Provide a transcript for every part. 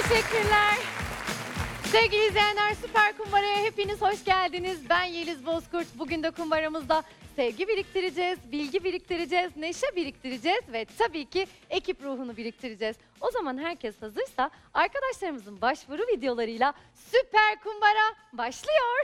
Teşekkürler. Sevgili izleyenler, Süper Kumbara'ya hepiniz hoş geldiniz. Ben Yeliz Bozkurt. Bugün de kumbaramızda sevgi biriktireceğiz, bilgi biriktireceğiz, neşe biriktireceğiz ve tabii ki ekip ruhunu biriktireceğiz. O zaman herkes hazırsa arkadaşlarımızın başvuru videolarıyla Süper Kumbara başlıyor.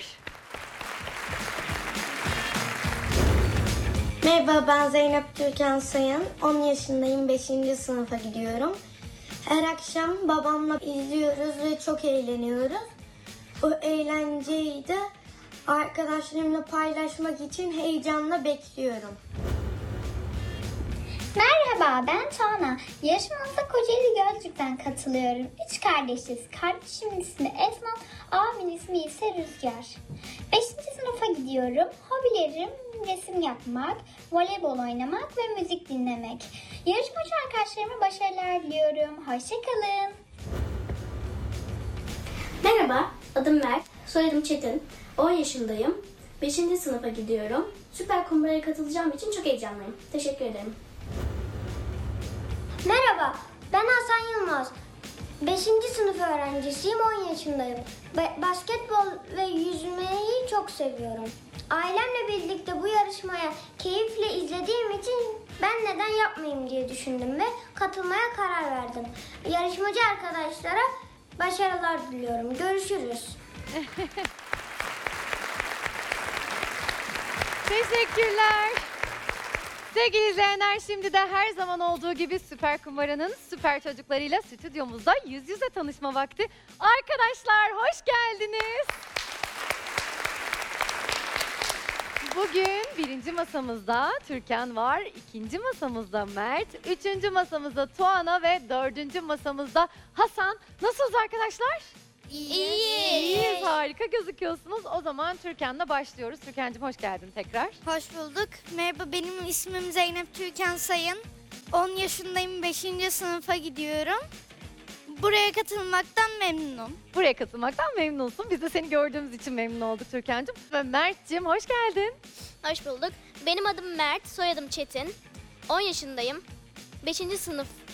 Merhaba, ben Zeynep Türkan Sayın. 10 yaşındayım, 5. sınıfa gidiyorum. Her akşam babamla izliyoruz ve çok eğleniyoruz. O eğlenceyi de arkadaşlarımla paylaşmak için heyecanla bekliyorum. Merhaba, ben Tuana. Yarışmamıza Kocaeli Gölcük'ten katılıyorum. 3 kardeşiz. Kardeşimin ismi Esman, abimin ismi ise Rüzgar. 5. sınıfa gidiyorum. Hobilerim resim yapmak, voleybol oynamak ve müzik dinlemek. Yarışmacı arkadaşlarıma başarılar diliyorum. Hoşçakalın. Merhaba, adım Mert, soyadım Çetin. 10 yaşındayım. 5. sınıfa gidiyorum. Süper Kumbara'ya katılacağım için çok heyecanlıyım. Teşekkür ederim. Merhaba, ben Hasan Yılmaz. 5. sınıf öğrencisiyim, 10 yaşındayım. Basketbol ve yüzmeyi çok seviyorum. Ailemle birlikte bu yarışmaya keyifle izlediğim için ben neden yapmayayım diye düşündüm ve katılmaya karar verdim. Yarışmacı arkadaşlara başarılar diliyorum. Görüşürüz. Teşekkürler. Sevgili izleyenler, şimdi de her zaman olduğu gibi Süper Kumbara'nın süper çocuklarıyla stüdyomuzda yüz yüze tanışma vakti. Arkadaşlar hoş geldiniz. Bugün birinci masamızda Türkan var, ikinci masamızda Mert, üçüncü masamızda Tuana ve dördüncü masamızda Hasan. Nasılsınız arkadaşlar? İyiyiz, harika gözüküyorsunuz. O zaman Türkan'la başlıyoruz. Türkan'cığım hoş geldin tekrar. Hoş bulduk. Merhaba, benim ismim Zeynep Türkan Sayın. 10 yaşındayım, 5. sınıfa gidiyorum. Buraya katılmaktan memnunum. Buraya katılmaktan memnunsun. Biz de seni gördüğümüz için memnun olduk Türkan'cığım. Ve Mert'ciğim hoş geldin. Hoş bulduk. Benim adım Mert, soyadım Çetin. 10 yaşındayım. 5. sınıf